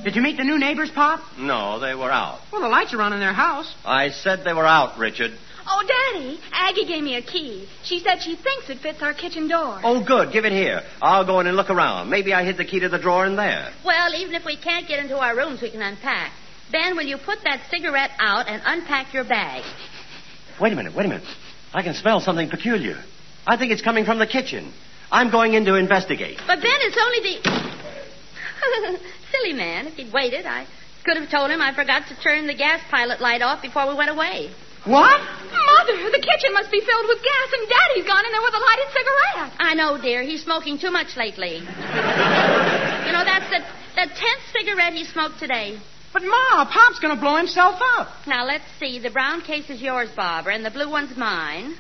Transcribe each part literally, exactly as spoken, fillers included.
Did you meet the new neighbors, Pop? No, they were out. Well, the lights are on in their house. I said they were out, Richard. Oh, Daddy, Aggie gave me a key. She said she thinks it fits our kitchen door. Oh, good. Give it here. I'll go in and look around. Maybe I hid the key to the drawer in there. Well, even if we can't get into our rooms, we can unpack. Ben, will you put that cigarette out and unpack your bag? Wait a minute, wait a minute. I can smell something peculiar. I think it's coming from the kitchen. I'm going in to investigate. But, Ben, it's only the... Silly man. If he'd waited, I could have told him I forgot to turn the gas pilot light off before we went away. What? Mother, the kitchen must be filled with gas, and Daddy's gone in there with a lighted cigarette. I know, dear. He's smoking too much lately. You know, that's the, the tenth cigarette he smoked today. But, Ma, Pop's going to blow himself up. Now, let's see. The brown case is yours, Barbara, and the blue one's mine.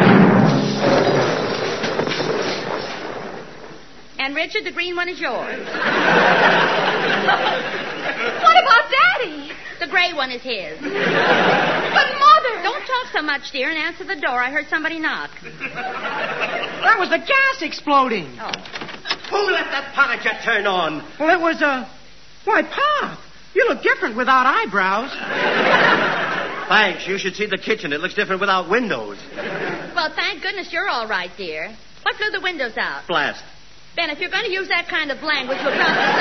And, Richard, the green one is yours. What about Daddy? The gray one is his. But, Mother... Don't talk so much, dear, and answer the door. I heard somebody knock. That was the gas exploding. Oh. Who let that powder jet turn on? Well, it was, uh... Why, Pop, you look different without eyebrows. Thanks. You should see the kitchen. It looks different without windows. Well, thank goodness you're all right, dear. What blew the windows out? Blast. Ben, if you're going to use that kind of language, we'll drop the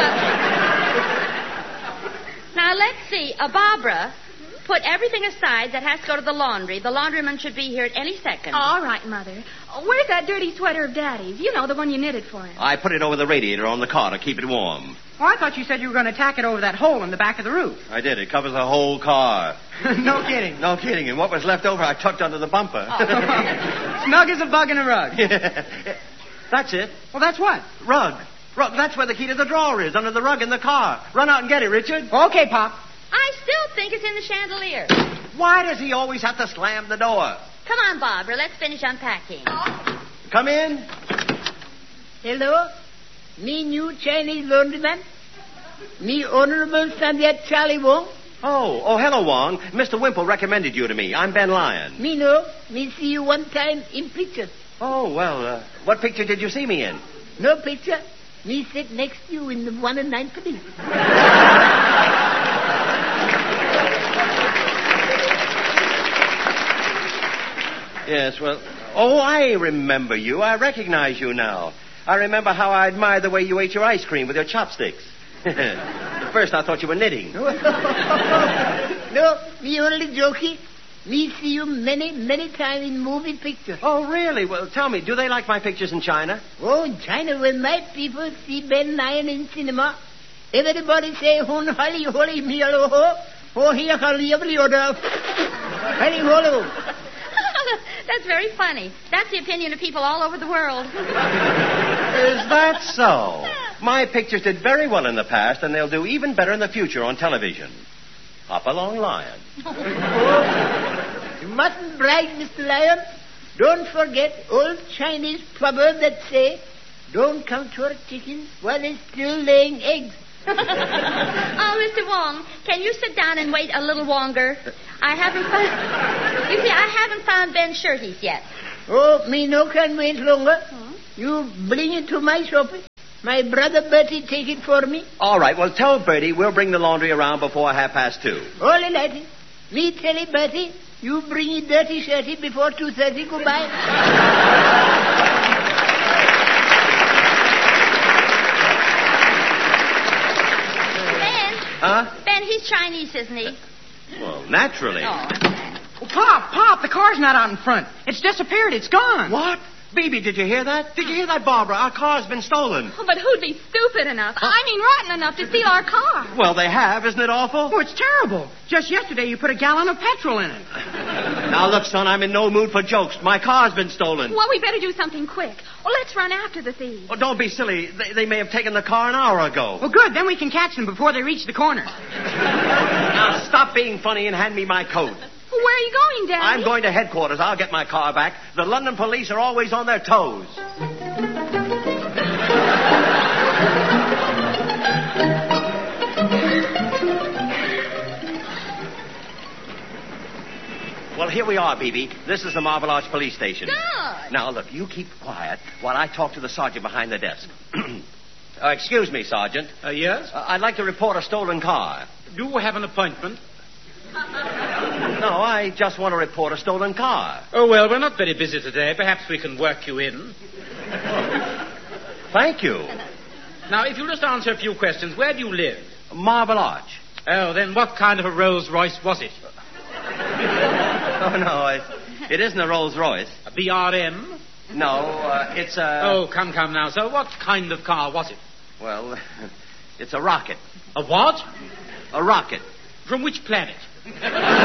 subject. Now, let's see. Uh, Barbara, put everything aside that has to go to the laundry. The laundryman should be here at any second. All right, Mother. Where's that dirty sweater of Daddy's? You know, the one you knitted for him. I put it over the radiator on the car to keep it warm. Oh, I thought you said you were going to tack it over that hole in the back of the roof. I did. It covers the whole car. No kidding. No kidding. And what was left over, I tucked under the bumper. Oh. Snug as a bug in a rug. That's it. Well, that's what? Rug. Rug. That's where the key to the drawer is, under the rug in the car. Run out and get it, Richard. Okay, Pop. I still think it's in the chandelier. Why does he always have to slam the door? Come on, Barbara. Let's finish unpacking. Come in. Hello? Me new Chinese laundryman? Me honorable Saviet Charlie Wong? Oh, oh, hello, Wong. Mister Wimple recommended you to me. I'm Ben Lyon. Me know. Me see you one time in picture. Oh, well, uh, what picture did you see me in? No picture. Me sit next to you in the one and nine police. Yes, well, oh, I remember you. I recognize you now. I remember how I admired the way you ate your ice cream with your chopsticks. At first, I thought you were knitting. No, me only jokey. Me see you many, many times in movie pictures. Oh, really? Well, tell me, do they like my pictures in China? Oh, in China, when my people see Ben Lyon in cinema, everybody say, Hun Hali Holi Mialo Ho, Ho Hi Hali Yabli Oda, Hali Holo. That's very funny. That's the opinion of people all over the world. Is that so? My pictures did very well in the past, and they'll do even better in the future on television. Hop along, Lion. Oh, you mustn't brag, Mister Lion. Don't forget old Chinese proverb that say, don't count your chickens while they're still laying eggs. Oh, Mister Wong, can you sit down and wait a little longer? I haven't found... You see, I haven't found Ben's shirties yet. Oh, me no can wait longer. Hmm? You bring it to my shop. My brother Bertie take it for me. All right, well, tell Bertie we'll bring the laundry around before half past two. All right. Me tell it, Bertie, you bring it dirty shirty before two thirty. Goodbye. Ben? Huh? Ben, he's Chinese, isn't he? Well, naturally. Oh. Well, Pop, Pop, the car's not out in front. It's disappeared. It's gone. What? Baby, did you hear that? Did you hear that, Barbara? Our car's been stolen. Oh, but who'd be stupid enough, I mean rotten enough to steal our car? Well, they have. Isn't it awful? Oh, it's terrible. Just yesterday you put a gallon of petrol in it. Now, look, son, I'm in no mood for jokes. My car's been stolen. Well, we better do something quick. Well, let's run after the thieves. Oh, don't be silly. They, they may have taken the car an hour ago. Well, good. Then we can catch them before they reach the corner. Now, stop being funny and hand me my coat. Well, where are you going, Daddy? I'm going to headquarters. I'll get my car back. The London police are always on their toes. Well, here we are, B B. This is the Marble Arch Police Station. Good. Now, look, you keep quiet while I talk to the sergeant behind the desk. Uh, excuse me, Sergeant. Uh, yes? Uh, I'd like to report a stolen car. Do you have an appointment? No, I just want to report a stolen car. Oh, well, we're not very busy today. Perhaps we can work you in. Thank you. Now, if you'll just answer a few questions, where do you live? Marble Arch. Oh, then what kind of a Rolls Royce was it? Oh, no, it, it isn't a Rolls Royce. A B R M? No, uh, it's a... Oh, come, come now. So what kind of car was it? Well, it's a rocket. A what? A rocket. From which planet? It's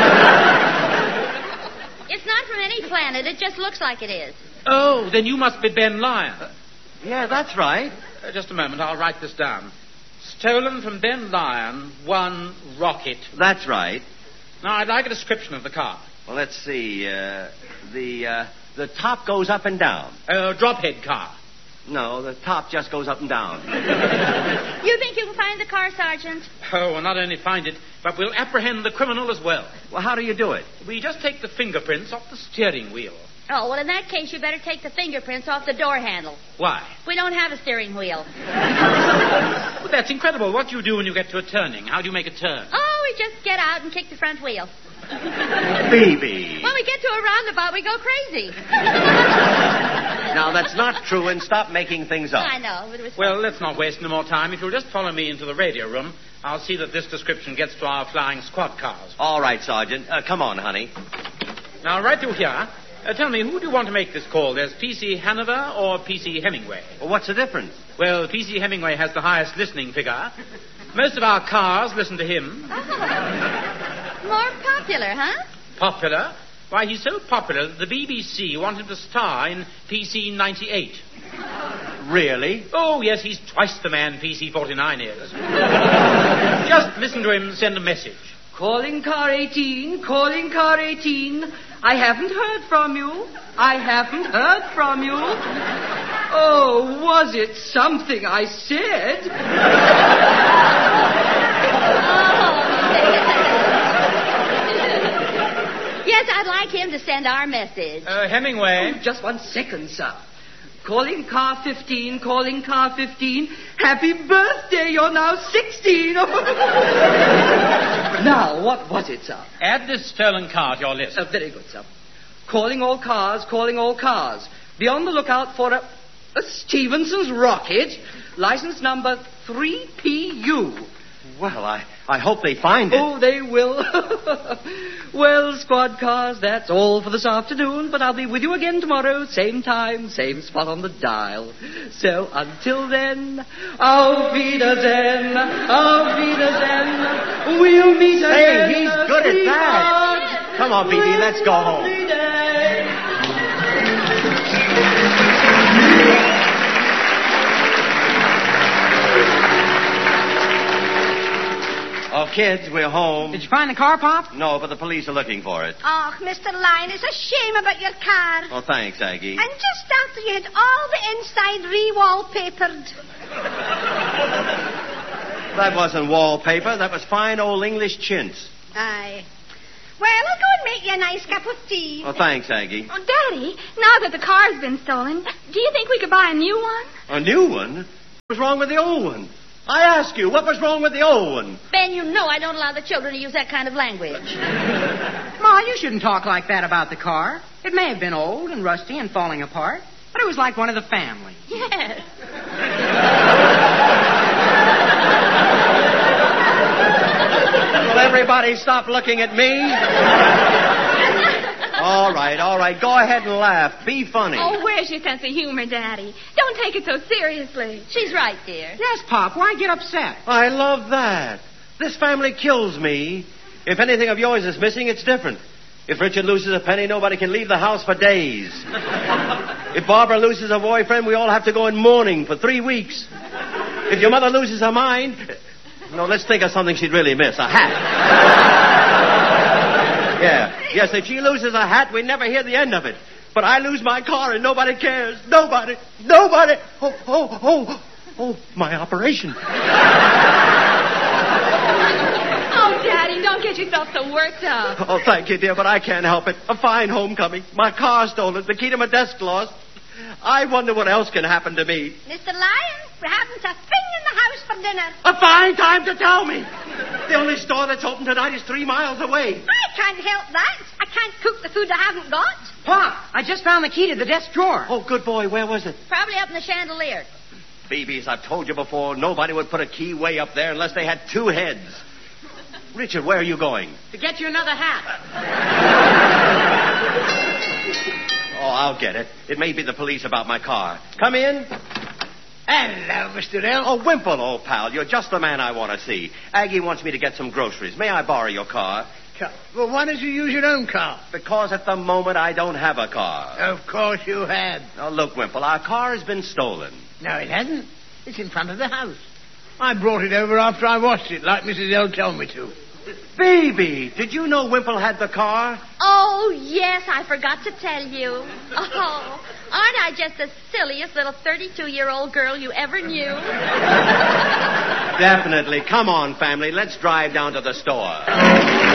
not from any planet. It just looks like it is. Oh, then you must be Ben Lyon. Uh, yeah, that's right. Uh, just a moment. I'll write this down. Stolen from Ben Lyon, one rocket. That's right. Now, I'd like a description of the car. Well, let's see. Uh, the uh, the top goes up and down. A drophead car. No, the top just goes up and down. You think you can find the car, Sergeant? Oh, we'll not only find it, but we'll apprehend the criminal as well. Well, how do you do it? We just take the fingerprints off the steering wheel. Oh, well, in that case, you better take the fingerprints off the door handle. Why? We don't have a steering wheel. Well, that's incredible. What do you do when you get to a turning? How do you make a turn? Oh, we just get out and kick the front wheel. Phoebe. When we get to a roundabout, we go crazy. Now, that's not true, and stop making things up. I know. But it was Well, let's not waste any more time. If you'll just follow me into the radio room, I'll see that this description gets to our flying squad cars. All right, Sergeant. Uh, come on, honey. Now, right through here, uh, tell me, who do you want to make this call? There's P C Hanover or P C Hemingway? Well, what's the difference? Well, P C Hemingway has the highest listening figure. Most of our cars listen to him. Oh. More popular, huh? Popular? Why, he's so popular that the B B C want him to star in P C ninety-eight. Really? Oh, yes, he's twice the man P C forty-nine is. Just listen to him send a message. Calling car eighteen, calling car eighteen. I haven't heard from you. I haven't heard from you. Oh, was it something I said? Yes, I'd like him to send our message. Uh, Hemingway. Oh, just one second, sir. Calling car fifteen, calling car fifteen. Happy birthday, you're now sixteen. Now, what was it, sir? Add this stolen car to your list. Uh, very good, sir. Calling all cars, calling all cars. Be on the lookout for a, a Stevenson's rocket, license number three P U. Well, I, I hope they find it. Oh, they will. Well, squad cars, that's all for this afternoon, but I'll be with you again tomorrow, same time, same spot on the dial. So, until then, auf Wiedersehen, auf Wiedersehen, we'll meet again. Hey, he's good at that. Come on, B B, let's go home. Oh, kids, we're home. Did you find the car, Pop? No, but the police are looking for it. Oh, Mister Lyon, it's a shame about your car. Oh, thanks, Aggie. And just after you had all the inside re-wallpapered. That wasn't wallpaper. That was fine old English chintz. Aye. Well, I'll go and make you a nice cup of tea. Oh, thanks, Aggie. Oh, Daddy, now that the car's been stolen, do you think we could buy a new one? A new one? What was wrong with the old one? I ask you, what was wrong with the old one? Ben, you know I don't allow the children to use that kind of language. Ma, you shouldn't talk like that about the car. It may have been old and rusty and falling apart, but it was like one of the family. Yes. Will everybody stop looking at me? All right, all right. Go ahead and laugh. Be funny. Oh, where's your sense of humor, Daddy? Don't take it so seriously. She's right, dear. Yes, Pop, why get upset? I love that. This family kills me. If anything of yours is missing, it's different. If Richard loses a penny, nobody can leave the house for days. If Barbara loses a boyfriend, we all have to go in mourning for three weeks. If your mother loses her mind... No, let's think of something she'd really miss. A hat. Yeah. Yes, if she loses a hat, we never hear the end of it. But I lose my car and nobody cares. Nobody. Nobody. Oh, oh, oh. Oh, my operation. Oh, Daddy, don't get yourself so worked up. Oh, thank you, dear, but I can't help it. A fine homecoming. My car stolen. The key to my desk lost. I wonder what else can happen to me. Mister Lyon, we're having a finger for dinner? A fine time to tell me. The only store that's open tonight is three miles away. I can't help that. I can't cook the food I haven't got. Pop, I just found the key to the desk drawer. Oh, good boy. Where was it? Probably up in the chandelier. Babies, I've told you before, nobody would put a key way up there unless they had two heads. Richard, where are you going? To get you another hat. Oh, I'll get it. It may be the police about my car. Come in. Hello, Mister L. Oh, Wimple, old pal, you're just the man I want to see. Aggie wants me to get some groceries. May I borrow your car? Car. Well, why don't you use your own car? Because at the moment I don't have a car. Of course you have. Now, look, Wimple, our car has been stolen. No, it hasn't. It's in front of the house. I brought it over after I washed it, like Missus L told me to. Baby, did you know Wimple had the car? Oh, yes, I forgot to tell you. Oh, aren't I just the silliest little thirty-two-year-old girl you ever knew? Definitely. Come on, family. Let's drive down to the store.